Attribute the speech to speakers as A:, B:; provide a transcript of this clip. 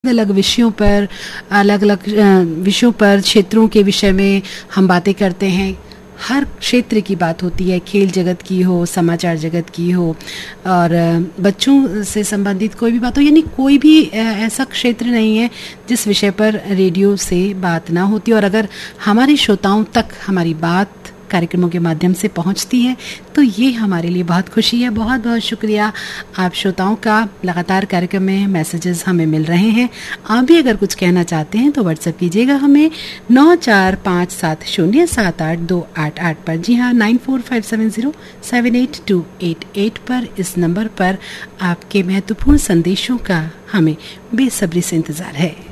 A: अलग विषयों पर, अलग अलग विषयों पर, क्षेत्रों के विषय में हम बातें करते हैं। हर क्षेत्र की बात होती है, खेल जगत की हो, समाचार जगत की हो, और बच्चों से संबंधित कोई भी बात हो, यानी कोई भी ऐसा क्षेत्र नहीं है जिस विषय पर रेडियो से बात ना होती। और अगर हमारे श्रोताओं तक हमारी बात कार्यक्रमों के माध्यम से पहुंचती है तो ये हमारे लिए बहुत खुशी है। बहुत बहुत शुक्रिया आप श्रोताओं का। लगातार कार्यक्रम में मैसेजेस हमें मिल रहे हैं। आप भी अगर कुछ कहना चाहते हैं तो व्हाट्सएप कीजिएगा हमें 9457078288 पर। जी हाँ, 9457078288 पर। इस नंबर पर आपके महत्वपूर्ण संदेशों का हमें बेसब्री से इंतज़ार है।